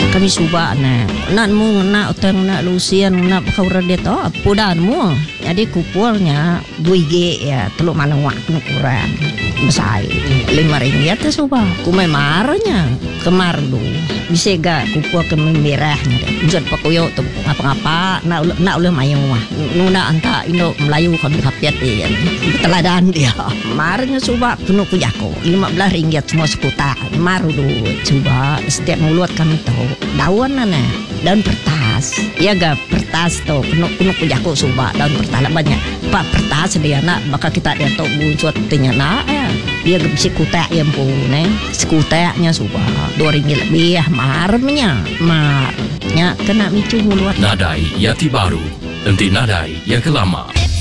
kami suba nak mu nak utang nak lusian nak kau rada to pudan mu jadi kupulnya 2G ya teluk malang waktu kurang besar RM5 tu suba kumai marnya kemar lu bisa gak kupul ke merahnya usut pakuyo tu apa-apa nak ulah mayang mah nuna anta Indo Melayu kan kapiat ya teladan dia marnya suba kena kujako RM15 semua sekuta maru du coba setiap mulut kami tahu daun daun pertas ya gak pertas tuh kena kujako suba daun pertas banyak pak pertas dia nak bakal kita dia tahu buncot tanya nak dia gak bisa kutak yang pun sekutaknya suba RM2 lebih marnya kena micu mulut Nadai Yati Baru, nanti nadai yang kelama.